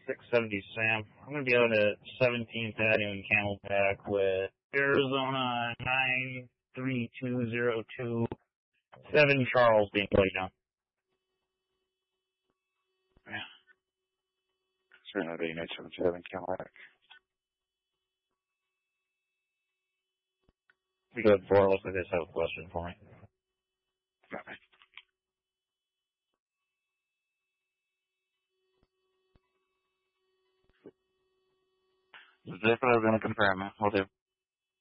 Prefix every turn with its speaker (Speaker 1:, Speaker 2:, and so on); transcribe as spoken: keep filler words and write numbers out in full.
Speaker 1: six seventy Sam. I'm going to be out at seventeenth Avenue in Camelback with Arizona nine three two zero two seven Charles being played down.
Speaker 2: Yeah. Certainly nine seven seven Camelback.
Speaker 1: We go ahead for looks like this have a question for me.
Speaker 2: Okay. That's what I was going to confirm. We'll do.